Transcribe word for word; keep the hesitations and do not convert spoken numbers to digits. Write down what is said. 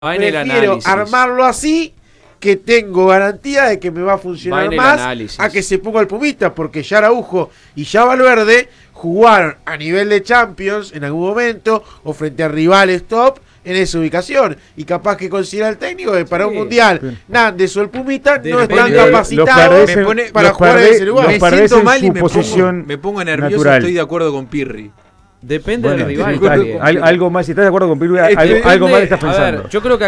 Va en el prefiero análisis. armarlo así, que tengo garantía de que me va a funcionar Va en el más análisis. a que se ponga el Pumita, porque ya Araujo y ya Valverde jugaron a nivel de Champions en algún momento o frente a rivales top en esa ubicación, y capaz que considera el técnico que para Sí. un mundial Bien. Nández o el Pumita De no repente, están los capacitados perdés en- me pone- para los jugar en perdés- ese lugar. los Me perdés siento en mal y su me posición pongo, me pongo nervioso. natural. Estoy de acuerdo con Pirri. Depende Bueno, del sí, rival. está bien. Al- algo más, si estás de acuerdo con Pirri, algo, Depende- algo más estás A pensando. ver, yo creo que